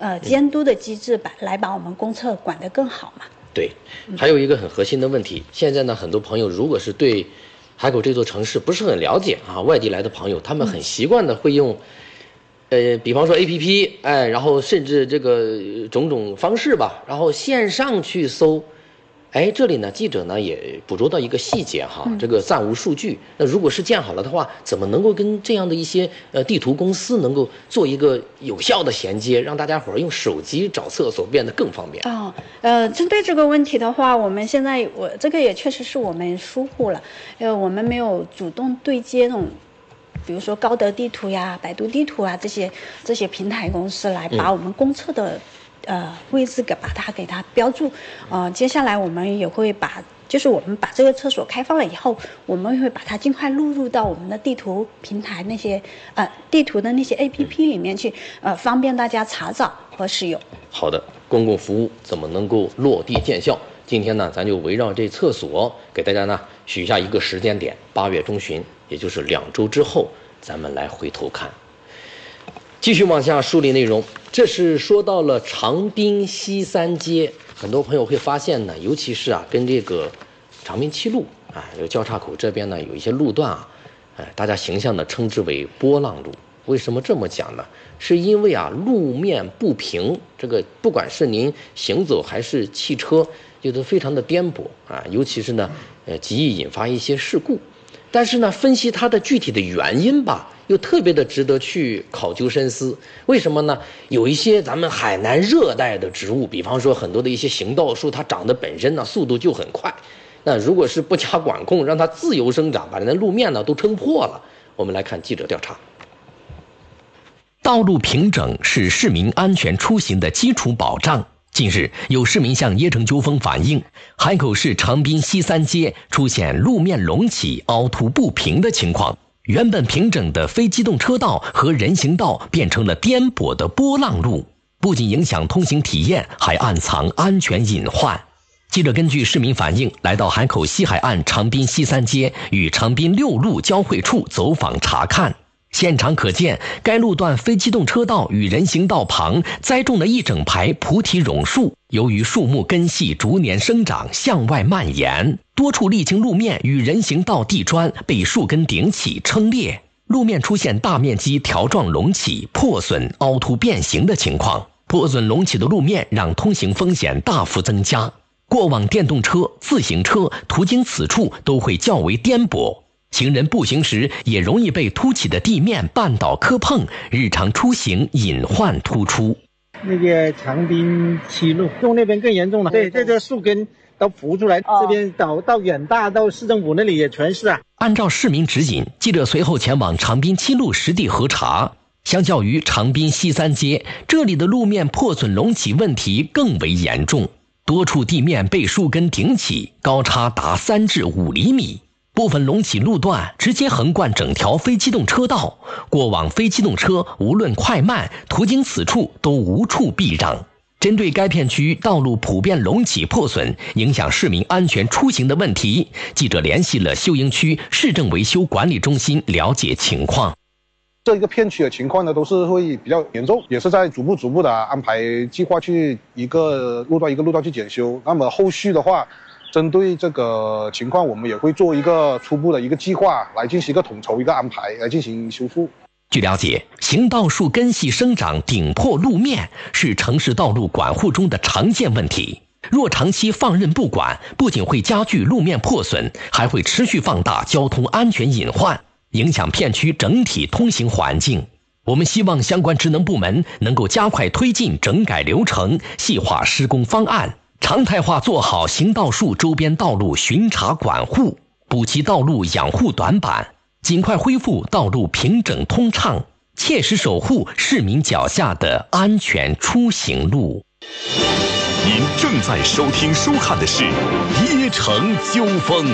监督的机制来把我们公厕管得更好嘛。 对，还有一个很核心的问题，现在呢，很多朋友如果是对海口这座城市不是很了解啊，外地来的朋友，他们很习惯的会用，比方说 APP， 然后甚至这个种种方式吧，然后线上去搜。这里呢，记者呢也捕捉到一个细节哈，这个暂无数据。那如果是建好了的话，怎么能够跟这样的一些地图公司能够做一个有效的衔接，让大家伙用手机找厕所变得更方便？ 针对这个问题的话，我们现在这个也确实是我们疏忽了，我们没有主动对接那种，比如说高德地图呀、百度地图啊这些平台公司来把我们公厕的。位置给它标注，接下来我们也会就是我们把这个厕所开放了以后，我们会把它尽快录入到我们的地图平台那些地图的那些 APP 里面去，方便大家查找和使用。 好的，公共服务怎么能够落地见效？今天呢，咱就围绕这厕所给大家呢许下一个时间点，8月中旬，也就是2周之后，咱们来回头看。继续往下梳理内容，这是说到了长滨西三街，很多朋友会发现呢，尤其是跟这个长滨七路这个交叉口这边呢有一些路段大家形象的称之为波浪路。为什么这么讲呢？是因为路面不平，这个不管是您行走还是汽车，就都非常的颠簸尤其是呢极易引发一些事故。但是呢，分析它的具体的原因吧，又特别的值得去考究深思。为什么呢？有一些咱们海南热带的植物，比方说很多的一些行道树，它长得本身呢速度就很快。那如果是不加管控，让它自由生长，把那路面呢都撑破了。我们来看记者调查。 道路平整是市民安全出行的基础保障。近日，有市民向椰城纠纷反映，海口市长滨西三街出现路面隆起、凹凸不平的情况，原本平整的非机动车道和人行道变成了颠簸的波浪路，不仅影响通行体验，还暗藏安全隐患。记者根据市民反映，来到海口西海岸长滨西三街与长滨6路交汇处走访查看。现场可见，该路段非机动车道与人行道旁栽种了一整排菩提榕树，由于树木根系逐年生长向外蔓延，多处沥青路面与人行道地砖被树根顶起撑裂，路面出现大面积条状隆起、破损、凹凸变形的情况。破损隆起的路面让通行风险大幅增加，过往电动车、自行车途经此处都会较为颠簸，行人步行时也容易被凸起的地面绊倒磕碰，日常出行隐患突出。 那个长滨7路用那边更严重了，对，这个树根都浮出来，这边到远大到市政府那里也全是按照市民指引，记者随后前往长滨7路实地核查。相较于长滨西三街，这里的路面破损隆起问题更为严重，多处地面被树根顶起，高差达3至5厘米。部分隆起路段直接横贯整条非机动车道，过往非机动车无论快慢，途经此处都无处避让。针对该片区道路普遍隆起破损，影响市民安全出行的问题，记者联系了秀英区市政维修管理中心了解情况。 这一个片区的情况呢，都是会比较严重，也是在逐步的安排计划去一个路段去检修。那么后续的话，针对这个情况，我们也会做一个初步的一个计划，来进行一个统筹一个安排，来进行修复。 据了解，行道树根系生长顶破路面是城市道路管护中的常见问题。若长期放任不管，不仅会加剧路面破损，还会持续放大交通安全隐患，影响片区整体通行环境。我们希望相关职能部门能够加快推进整改流程，细化施工方案，常态化做好行道树周边道路巡查管护，补齐道路养护短板，尽快恢复道路平整通畅，切实守护市民脚下的安全出行路。 您正在收听收看的是椰城纠纷。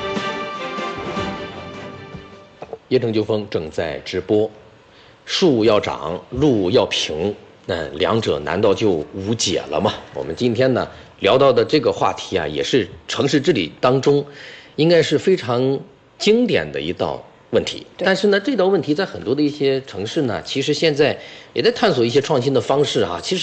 椰城纠纷正在直播。树要长，路要平，那两者难道就无解了吗？我们今天呢聊到的这个话题也是城市治理当中应该是非常经典的一道问题。但是呢，这道问题在很多的一些城市呢，其实现在也在探索一些创新的方式其实